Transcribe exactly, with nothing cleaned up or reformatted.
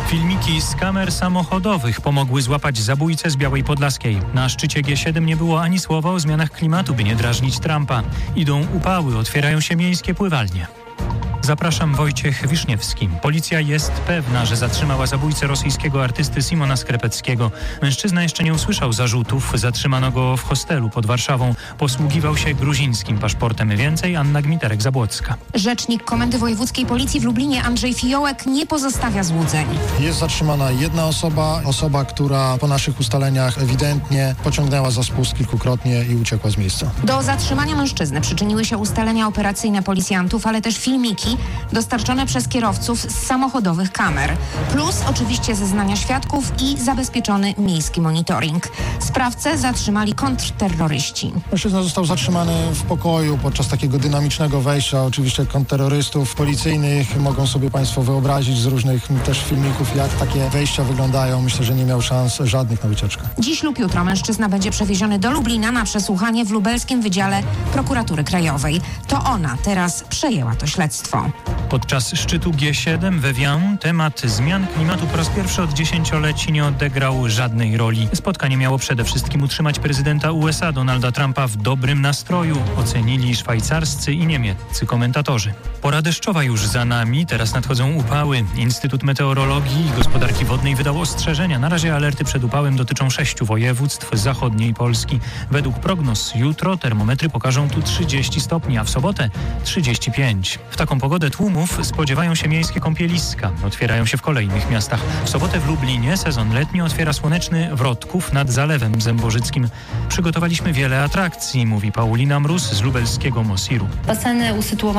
Filmiki z kamer samochodowych pomogły złapać zabójcę z Białej Podlaskiej. Na szczycie G siedem nie było ani słowa o zmianach klimatu, by nie drażnić Trumpa. Idą upały, otwierają się miejskie pływalnie. Zapraszam, Wojciech Wiszniewski. Policja jest pewna, że zatrzymała zabójcę rosyjskiego artysty Simona Skrepeckiego. Mężczyzna jeszcze nie usłyszał zarzutów. Zatrzymano go w hostelu pod Warszawą. Posługiwał się gruzińskim paszportem. Więcej Anna Gmiterek-Zabłocka. Rzecznik Komendy Wojewódzkiej Policji w Lublinie Andrzej Fiołek nie pozostawia złudzeń. Jest zatrzymana jedna osoba, osoba, która po naszych ustaleniach ewidentnie pociągnęła za spust kilkukrotnie i uciekła z miejsca. Do zatrzymania mężczyzny przyczyniły się ustalenia operacyjne policjantów, ale też filmiki dostarczone przez kierowców z samochodowych kamer. Plus oczywiście zeznania świadków i zabezpieczony miejski monitoring. Sprawcę zatrzymali kontrterroryści. Mężczyzna został zatrzymany w pokoju podczas takiego dynamicznego wejścia. Oczywiście kontrterrorystów policyjnych mogą sobie Państwo wyobrazić z różnych też filmików, jak takie wejścia wyglądają. Myślę, że nie miał szans żadnych na wycieczkę. Dziś lub jutro mężczyzna będzie przewieziony do Lublina na przesłuchanie w lubelskim wydziale Prokuratury Krajowej. To ona teraz przejęła to śledztwo. Podczas szczytu G siedem we Evian temat zmian klimatu po raz pierwszy od dziesięcioleci nie odegrał żadnej roli. Spotkanie miało przede wszystkim utrzymać prezydenta U S A Donalda Trumpa w dobrym nastroju, ocenili szwajcarscy i niemieccy komentatorzy. Pora deszczowa już za nami, teraz nadchodzą upały. Instytut Meteorologii i Gospodarki Wodnej wydał ostrzeżenia. Na razie alerty przed upałem dotyczą sześciu województw zachodniej Polski. Według prognoz jutro termometry pokażą tu trzydzieści stopni, a w sobotę trzydzieści pięć. W taką pogodę tłumów spodziewają się miejskie kąpieliska. Otwierają się w kolejnych miastach. W sobotę w Lublinie sezon letni otwiera słoneczny Wrodków nad Zalewem Zębożyckim. Przygotowaliśmy wiele atrakcji, mówi Paulina Mróz z lubelskiego Mosiru. Baseny usytuowane